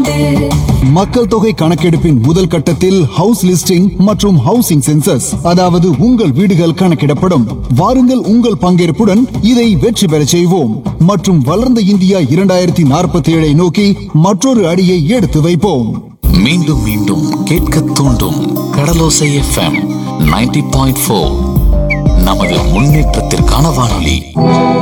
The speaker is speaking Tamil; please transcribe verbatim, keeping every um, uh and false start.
ஆண்டு. மக்கள் தொகை கணக்கெடுப்பின் முதல் கட்டத்தில் ஹவுஸ் லிஸ்டிங் மற்றும் ஹவுசிங் சென்சஸ், அதாவது உங்கள் வீடுகள் கணக்கிடப்படும். வாருங்கள், உங்கள் பங்கேற்புடன் இதை வெற்றி பெற செய்வோம் மற்றும் வளர்ந்த இந்தியா இரண்டாயிரத்தி நாற்பத்தி ஏழை நோக்கி மற்றொரு அடியை எடுத்து வைப்போம். மீண்டும் மீண்டும் கேட்க தூண்டும் கடலோசை எஃப்எம் நைன்டி பாயிண்ட் ஃபோர் நமது முன்னேற்றத்திற்கான வானொலி.